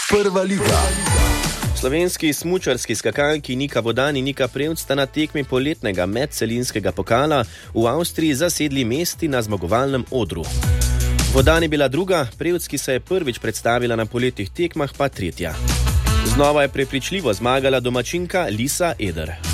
Prva liga. Slovenski smučarski skakalki Nika Vodan in Nika Prevc sta na tekmi poletnega medcelinskega pokala v Avstriji zasedli mesti na zmagovalnem odru. Vodan je bila druga, Prevc, ki se je prvič predstavila na poletnih tekmah, pa tretja. Znova je prepričljivo zmagala domačinka Lisa Eder.